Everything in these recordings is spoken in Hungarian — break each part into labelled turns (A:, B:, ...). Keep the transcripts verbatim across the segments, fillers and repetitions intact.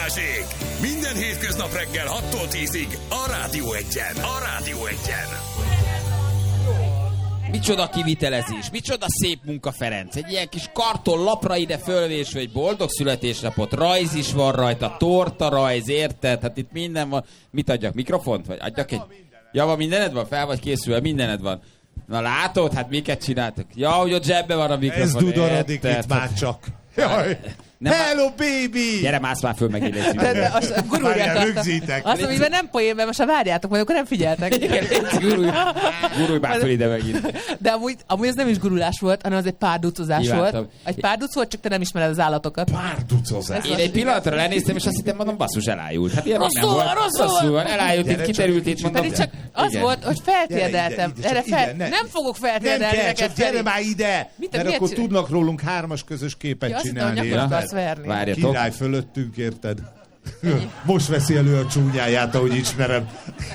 A: Balázsék! Minden hétköznap reggel hattól tízig a Rádió Egyen. A Rádió Egyen.
B: Micsoda kivitelezés, micsoda szép munka, Ferenc. Egy ilyen kis karton lapra ide fölvésve egy boldog születésnapot, rajz is van rajta, torta rajz, érted? Hát itt minden van. Mit adjak, mikrofont? Vagy adjak egy... Ja, van mindened van? Fel vagy készülve? Mindened van. Na látod? Hát miket csináltak? Ja, hogy ott zsebbe van a mikrofon.
C: Ez dudorodik itt már csak. Jaj. Nem hello, már... baby!
B: Gyere, mász már föl, megint egy
D: szület. Azt
C: rögzítek.
D: Azt, amiben nem poén, mert most ha várjátok, majd akkor nem figyeltek.
B: Igen, gurulj, gurulj már föl ide megint.
D: De amúgy, amúgy ez nem is gurulás volt, hanem az egy párducozás volt. Egy párduc volt, csak te nem ismered az állatokat.
C: Párducozás.
B: Én egy pillanatra lenéztem, és azt hittem, mondom, basszus, elájult. Hát ilyen rosszul van, rosszul van. Elájult, itt kiterült, itt mondom.
D: Pedig csak az volt, hogy feltérdeltem. Erre fel... Nem fogok feltérdelni.
C: Nem kell, csak gyere már ide! Mert akkor tudnak rólunk hármas közös képet csinálni. Király fölöttünk, érted? Most veszi elő a csúnyáját, ahogy ismerem.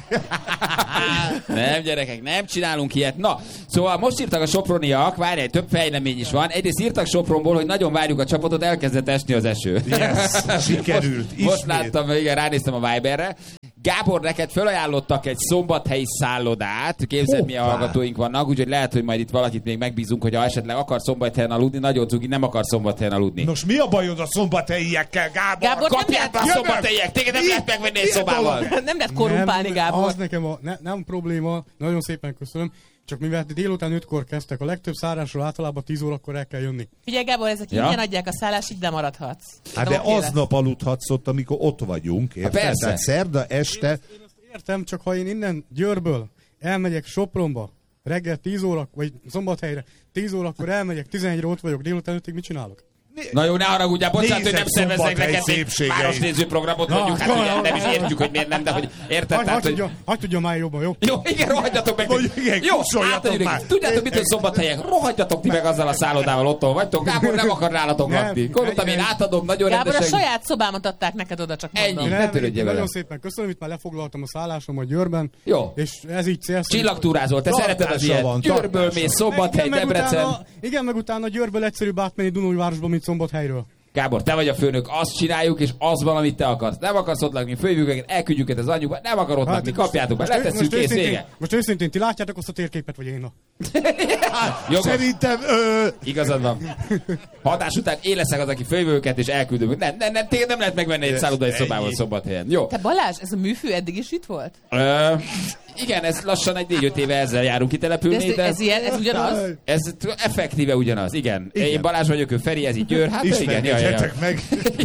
B: Nem, gyerekek, nem csinálunk ilyet. Na, szóval most írtak a soproniak, várj, több fejlemény is van. Egyrészt írtak Sopronból, hogy nagyon várjuk a csapatot, elkezdett esni az eső.
C: Yes, sikerült.
B: Most, most láttam, igen, ránéztem a Viberre. Gábor, neked felajánlottak egy szombathelyi szállodát. Képzeld, milyen hallgatóink vannak, úgyhogy lehet, hogy majd itt valakit még megbízunk, hogy ha esetleg akar szombathelyen aludni, nagyon cugi, nem akar szombathelyen aludni.
C: Nos, mi a bajod a szombathelyiekkel, Gábor?
D: Gábor,
B: kapják a szombathelyiek, téged nem lehet megvenni egy szobával.
D: Nem lehet korrumpálni, Gábor.
E: Az nekem a, ne, nem probléma, nagyon szépen köszönöm. Csak mivel délután ötkor kezdtek, a legtöbb szállásról általában tíz órakor el kell jönni.
D: Figyelj, Gábor, ezek ja. ingyen adják a szállást, így nem maradhatsz.
C: Hát de aznap aludhatsz ott, amikor ott vagyunk, érted?
B: Persze.
C: Tehát szerda este...
E: Értem, csak ha én innen Győrből elmegyek Sopronba, reggel tíz óra, vagy Szombathelyre tíz órakor elmegyek, tizenegyre ott vagyok, délután ötig mit csinálok?
B: Na jó, ne haragudjál, bocsánat, hogy nem szerveznek neked egy városnéző programot, mondjuk, hát ugye nem is értjük, hogy miért nem, de hogy érted,
E: tehát, hogy... Hagy tudja már jobban, jó?
B: Jó, igen, rohadjatok meg. Jó, átadjuk. Tudjátok, mit, hogy Szombathelyek? Rohadjatok ti meg azzal a szállodával, otthon vagytok. Gábor nem akar nálatok lakni. Gondoltam, én átadom, nagyon rendesen.
D: Gábor, a saját szobámat adták neked oda, csak mondom.
B: Ennyi, ne törődjél vele.
E: Nagyon szépen köszönöm, itt már lefoglaltam a szállásom a Győrben.
B: Jó.
E: És ez így célszerű.
B: Csillagtúrázol, te szereted az ilyet. Győrből mész, Szombathely, Debrecen.
E: Igen, meg utána Győrből egyszerűbb átmenni Dunaújvárosba, mint Szombathelyről.
B: Gábor, te vagy a főnök, azt csináljuk, és az van, amit te akarsz. Nem akarsz ott lakni, fölhívjuk őket, elküldjük őket az anyjukba, nem akar ott lakni, kapjátok be, letesszük, kész, vége.
E: Most őszintén, ti látjátok azt a térképet, vagy én?
C: Szerintem... Ö...
B: Igazad van. Hatás után én leszek az, aki fölhívjuk őket, és elküldöm. Nem, nem, nem, téged nem lehet megvenni egy szállodai szobával Szombathelyen. Jó.
D: Te Balázs, ez a műfő eddig is itt volt?
B: Ö... Igen, ez lassan egy négy-öt éve ezzel járunk kitelepülni,
D: de... Ez, ez, ilyen, ez ugyanaz?
B: Ez effektíve ugyanaz, igen. igen. Én Balázs vagyok, ő Feri, ez így Győr. Hát igen, jaj, jaj.
C: meg.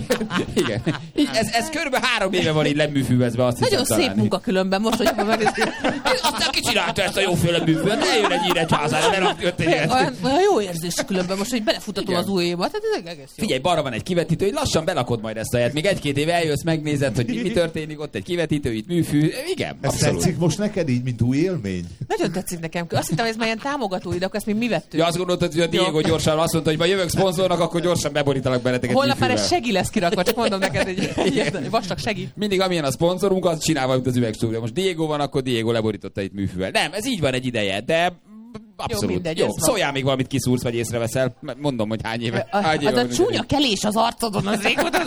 B: Igen. Így, ez, ez körülbelül három éve van így leműfűvezve, azt
D: nagyon
B: hiszem
D: szép
B: találni.
D: Munka különben, most, hogy megnézzük.
B: Aztán ki csinálta ezt a jóféle műfűvet? Ne jön egy Nyíregyházára, ne rakni öt egyet.
D: Olyan jó érzés különben most, hogy belefutatom az ujjéba. Hát ez egész jó.
B: Figyelj, balra van egy kivetítő, hogy lassan belakod majd ezt a helyet. Még egy-két éve eljössz, megnézed, hogy mi, mi történik, ott egy kivetítő, itt műfű. Igen,
C: ez
B: abszolút.
C: Tetszik most neked így, mint új élmény?
D: Nagyon tetszik nekem. Azt hittem, ez már ilyen támogatói, de akkor ezt még mi vettünk.
B: Ja, azt gondoltad, hogy a Diego gyorsan azt mondta, hogy ma jövök szponzornak, akkor gyorsan beborítalak beleteket.
D: Holnap már ez segi lesz kirakva, csak mondom neked, hogy egy vastag segi.
B: Mindig amilyen a szponzorunk, azt csinálva, mint az üvegstúdió. Most Diego van, akkor Diego leborította itt műfűvel. Nem, ez így van egy ideje, de abszolút. Jó, mindegy, jó. Szóljál még valamit kiszúrsz, vagy észreveszel. Mondom, hogy hány éve.
D: A,
B: hány éve
D: az a csúnya kelés az arcodon, az régóta.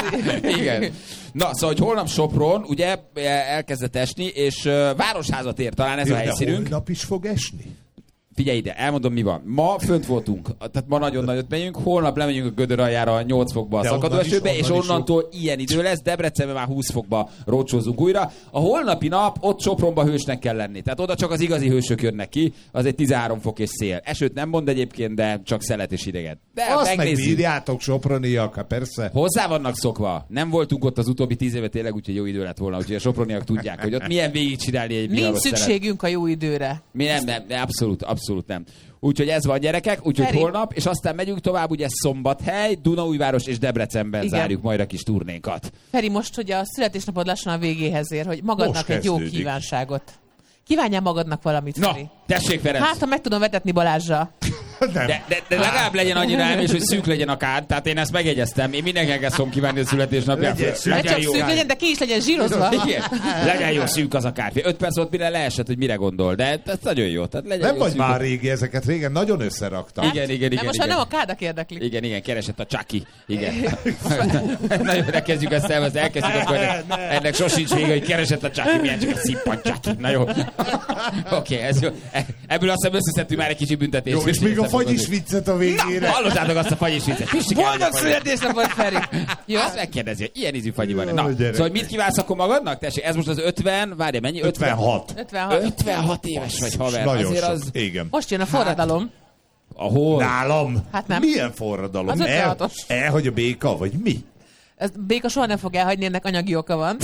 B: Igen. Na, szóval, hogy holnap Sopron, ugye elkezdett esni, és uh, városházat ér talán ez jó, a helyszínünk.
C: Holnap is fog esni?
B: Figyelj ide, elmondom mi van. Ma fönt voltunk, tehát ma nagyon nagyot megyünk, holnap lemegyünk a Gödör aljára nyolc fokba a szakadó esőbe, és onnantól ilyen idő lesz, Debrecenben már húsz fokba rócsózunk újra. A holnapi nap ott Sopronba hősnek kell lenni, tehát oda csak az igazi hősök jönnek ki, az egy tizenhárom fok és szél. Esőt nem mond egyébként, de csak szelet és ideget. De
C: azt megbírjátok, soproniak, persze.
B: Hozzá vannak szokva. Nem voltunk ott az utóbbi tíz éve tényleg, úgyhogy jó idő lett volna, úgyhogy a soproniak tudják, hogy ott milyen végigcsinálni egy
D: nincs szükségünk szelet. A jó időre.
B: Mi nem, nem, nem abszolút, abszolút nem. Úgyhogy ez van, gyerekek, úgyhogy Feri. Holnap, és aztán megyünk tovább, ugye Szombathely, Dunaújváros és Debrecenben igen. Zárjuk majd a kis turnénkat.
D: Feri, most, hogy a születésnapod lassan a végéhez ér, hogy magadnak most egy jó kívánságot. Kívánjál magadnak valamit,
B: na,
D: Feri.
B: Tessék, Ferenc.
D: Hát, ha meg tudom vetetni Balázsra.
B: De, de, de legalább legyen annyira elmés, hogy szűk legyen a kád, tehát én ezt megjegyeztem. Én mindenkinek ezt fogom kívánni a születésnapján.
D: Legyen, legyen csak szűk legyen, de ki is legyen zsírozva.
B: Legyen jó szűk az a kártya. Öt perc volt, mire leesett, hogy mire gondol, de ez nagyon jó. Tehát legyen
C: nem
B: jó
C: vagy
B: szűk.
C: már régi, ezeket régen nagyon összeraktam.
B: Igen, igen, igen.
D: Most már nem a kádak érdeklik.
B: Igen, igen, keresett a Chucky. Igen. Nagyon ne kezdjük ezt el, az elkezdjük, akkor ennek sosincs vége, hogy keresett a Chucky, milyen csak egy szippant Chucky. Na jó. Oké, okay, ez jó. Ebből azt hiszem összeszedtünk már egy kicsi büntetést.
C: Jó, és még a fagyis viccet a végére.
B: Hallottátok azt a fagyis viccet.
D: Boldog születésnapot, Feri!
B: Jó, azt megkérdezi, hogy ilyen ízű fagyi van. Na, szóval mit kívánsz akkor magadnak? Tessék, ez most az ötven, várj, mennyi?
C: ötvenhat.
D: ötvenhat.
B: ötvenhat éves vagy, haver.
C: Nagyon
B: azért
C: sok.
B: az...
C: Igen.
D: Most jön a forradalom.
B: Ahol?
C: Nálam?
D: Hát nem.
C: Milyen forradalom?
D: Az ötvenhatos.
C: El, elhagy a béka, vagy mi?
D: Ez béka soha nem fog elhagyni, ennek anyagi oka van.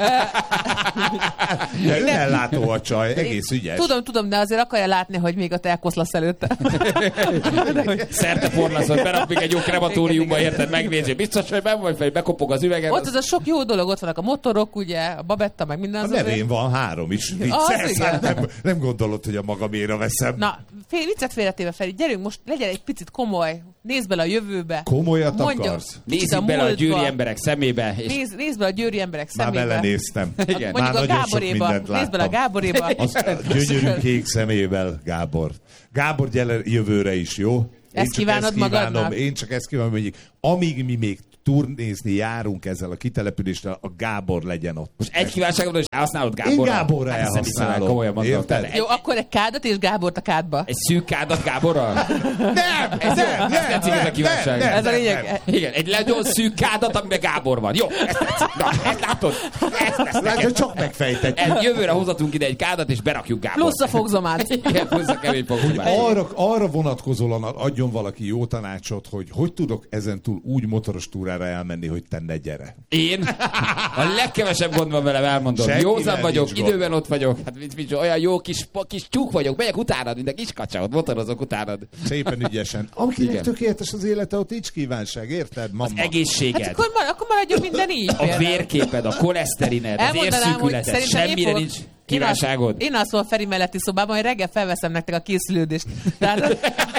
C: Ő ellátó a csaj, egész ügyes.
D: Tudom, tudom, de azért akarja látni, hogy még a te koszlasz előtte.
B: Szerte forlaszod, berak még egy jó krematóriumba, érted, megnézni. Biztos, hogy ben vagy fel, bekopog az üvegen.
D: Ott az... az a sok jó dolog, ott vannak a motorok, ugye, a babetta, meg minden.
C: A nevén van három is. Vicces, hát nem, nem gondolod, hogy a magaméra veszem.
D: Na, fél, viccet félretéve, Feri, gyerünk most, legyen egy picit komoly. Nézd bele a jövőbe.
C: Komolyat akarsz?
B: Nézzük bele a győri emberek szemébe. És...
D: Nézd, nézd bele a győri emberek szemébe.
C: Már belenéztem.
B: Igen.
D: Mondjuk
C: már
D: a Gáboréba. Nézd bele a Gáboréba.
C: Az gyönyörű kék szemével, Gábor. Gábor, gyere jövőre is, jó?
D: Ezt kívánod
C: ezt kívánom,
D: magadnak?
C: Én csak ezt kívánom, hogy amíg mi még turnézni járunk ezzel a kitelepüléssel, a Gábor legyen ott.
B: Most egy kívánságodra is elhasználod Gáborra?
C: Én Gáborra elhasználom.
B: Komolyan mondom.
D: Jó, akkor egy kádat és Gábort a kádba.
B: Egy szűk kádat Gáborral?
C: Nem!
B: Ez
C: nem,
B: jó,
C: nem,
B: ezt tetszik ez a kívánság.
C: nem,
D: ez a lényeg.
C: nem.
B: Igen, egy nagyon szűk kádat, amiben Gábor van. Jó, ezt tetszik. Na, ezt látod? Ezt lesz
C: Látod, csak megfejtetjük.
B: Jövőre hozatunk ide egy kádat, és berakjuk Gábort.
D: Plusz a fogzomát.
B: Igen, plusz a kemény fogzomát.
C: Arra, arra vonatkozóan adjon valaki jó tanácsot, hogy hogy tudok ezentúl úgy motoros túrára elmenni, hogy te ne gyere.
B: Én? A legkevesebb gond van velem, elmondom.
C: Senkivel
B: Józan vagyok,
C: nincs
B: időben gond. Ott vagyok. Hát mit, mit, olyan jó kis, kis tyúk vagyok. Megyek utánad, mint a kis kacsa, ott motorozok utánad.
C: Szépen ügyesen. Akinek tökéletes az élete, ott nincs kívánság, érted, mamma?
B: Az egészséged.
D: Hát akkor, akkor maradjon minden így.
B: A
D: például.
B: Vérképed, a koleszterined, az érszűkületed, semmire
D: fogok...
B: nincs kívánságod.
D: Én alszom a Feri melletti szobában, hogy reggel felveszem nektek a készülődést. Tehát...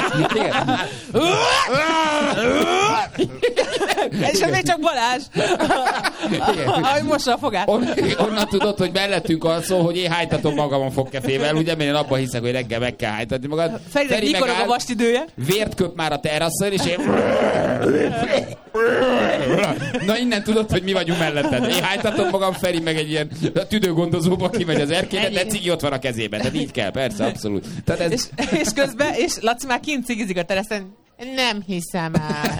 D: És még csak Balázs. Ahogy mossa a fogát.
B: On, onnan tudod, hogy mellettünk alszol, hogy én hájtatom magamon fogkefével, ugye, mert én abban hiszek, hogy reggel meg kell hájtatni magad.
D: Ferinek
B: Feri
D: mikor a vast idője?
B: Vért köp már a terrasszon, és én... Na innen tudod, hogy mi vagyunk melletted. Én hájtatom magam, Feri meg egy ilyen tüdőgondozóba kimegy az erkélyre, de cigi ott van a kezében. Tehát így kell, persze, abszolút. Tehát ez...
D: és, és közben, és Laci már kint cigizik a teraszen. Nem hiszem el.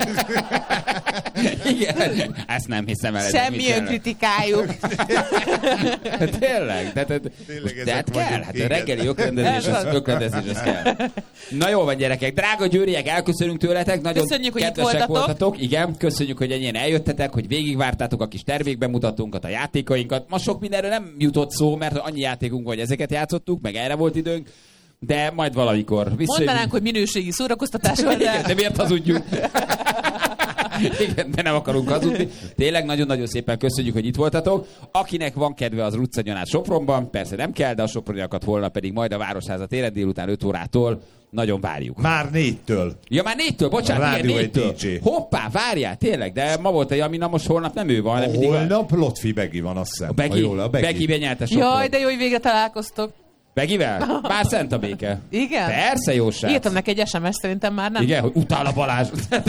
B: Igen, ezt nem hiszem el.
D: Semmi önkritikájuk.
B: Tényleg, de, de, de hát kell, hát a reggeli ökrendezés, az ökrendezés, az kell. Na jó van, gyerekek, drága győriek, elköszönünk tőletek, nagyon
D: köszönjük,
B: kedvesek voltatok. Igen, köszönjük, hogy ennyien eljöttetek, hogy végigvártátok a kis termékbemutatónkat, a játékainkat. Ma sok mindenről nem jutott szó, mert annyi játékunk van, hogy ezeket játszottuk, meg erre volt időnk. De majd valamikor.
D: Mondanánk, hogy minőségi szórakoztatás van, de...
B: Igen, de miért hazudjuk? Igen, de nem akarunk hazudni. Tényleg nagyon-nagyon szépen köszönjük, hogy itt voltatok. Akinek van kedve, az Ruccanyonát Sopronban, persze nem kell, de a soproniakat holnap pedig majd a Városháza téren délután öt órától nagyon várjuk.
C: Már négytől.
B: Ja, már négytől, bocsánat, igen, négytől. Hoppá, várjál, tényleg, de ma volt egy, ami na most holnap nem ő van. Nem
C: holnap a... Lotfi Begi van, azt hiszem.
B: A Begi, jól, a Begi. Begi benyerte Sopron.
D: Jaj, de jó, hogy végre találkoztok.
B: Begivel? Bár szent a béke.
D: Igen?
B: Persze, jó srác.
D: Írtam neki egy es em es, szerintem már nem.
B: Igen, hogy utál a Balázs.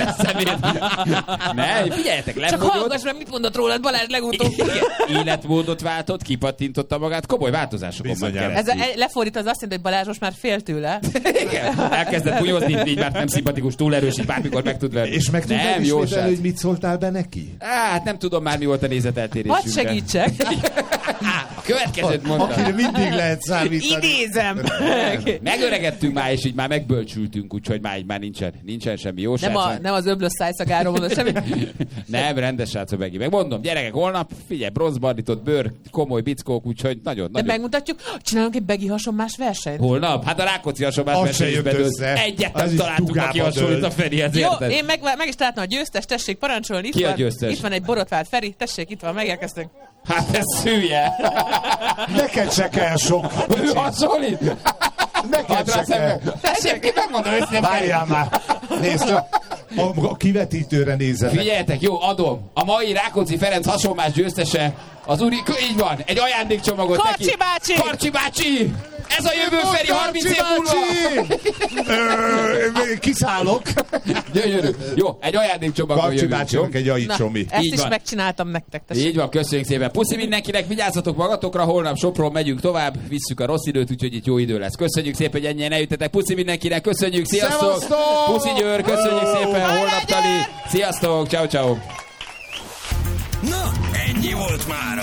B: Ne, figyeljetek, lefogyott.
D: Csak hallgass meg, mit mondott rólad Balázs legutóbb.
B: Életmódot váltott, kipattintotta magát, komoly változásokon van keresztül.
D: Ez a, lefordít az azt jelenti, hogy Balázs most már fél tőle.
B: Igen, elkezdett bunyozni, így már nem szimpatikus, túl erős, így bármikor meg tud venni.
C: És meg tudod ismételni, hogy mit szóltál be neki?
B: Hát nem tudom már, mi volt a nézeteltérésünk.
D: Hadd segítsek.
B: A következőt mondtam.
C: Akire mindig lehet számítani.
D: Idézem.
B: Megöregettünk már, és így már megbölcsültünk, úgyhogy már így már nincsen, nincsen semmi jó
D: nem, a, nem az öblös szájszagáról mondod semmi?
B: Nem, rendes srácok Begi. Megmondom, gyerekek, holnap, figyelj, bronzbarnított bőr, komoly bickók, úgyhogy nagyon,
D: de
B: nagyon...
D: megmutatjuk, csinálunk egy Begi hasonmás versenyt.
B: Holnap? Hát a Rákóczi hasonlás versenyben egyet nem találtuk, aki hasonlít a Ferihez,
D: jó, érted? Én meg, meg is találtam a győztes, tessék parancsolni. Itt
B: Ki
D: van,
B: a győztes?
D: Itt van egy borotvált Feri, tessék, itt van, megérkeztünk.
B: Hát ez szülje.
C: Neked se kell sok.
B: Ő hasonlít? Tessék, megmondom őszintén.
C: Várjál már. Nézd csak. A, a kivetítőre nézzetek.
B: Figyeljetek, jó, adom. A mai Rákóczi Ferenc hasonlás győztese az úri... Így van, egy ajándékcsomagot
D: Karcsi
B: neki.
D: bácsi!
B: Karcsi bácsi! Ez a jövő Feri harminc év múlva!
C: Kiszállok.
B: Gyönyörű. Jó, egy ajándékcsomagot
C: Karcsi
B: jövő.
C: bácsinak egy ajicsomi.
D: Ezt is van. Megcsináltam nektek. Tessék.
B: Így van, köszönjük szépen. Puszi mindenkinek, vigyázzatok magatokra, holnap Sopron megyünk tovább, visszük a rossz időt, úgyhogy itt jó idő lesz. Köszönjük szépen, hogy ennyien eljöttetek. Puszi mindenkinek, köszönjük, sziasztok!
C: Szevasztok!
B: Puszi Győr, köszönjük szépen, holnap tali. Sziasztok, ciao ciao.
A: Na, ennyi volt mára.